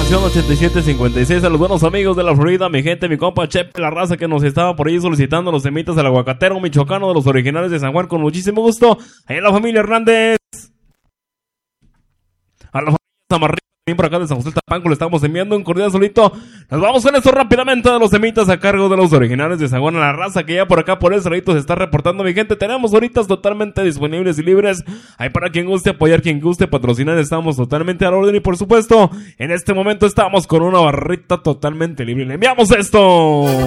terminación 8756. A los buenos amigos de la Florida, mi gente, mi compa Chepe, la raza que nos estaba por ahí solicitando los temitas del aguacatero michoacano de los originales de San Juan, con muchísimo gusto. Ahí a la familia Hernández, a la familia Zamarripa, también por acá de San José Tapanco, le estamos enviando un cordial solito. Nos vamos con esto rápidamente de los temitas a cargo de los originales de San Juan, a la raza que ya por acá por el cerrito se está reportando, mi gente. Tenemos ahoritas totalmente disponibles y libres. Ahí para quien guste apoyar, quien guste patrocinar, estamos totalmente a la orden. Y por supuesto, en este momento estamos con una barrita totalmente libre. Le enviamos esto.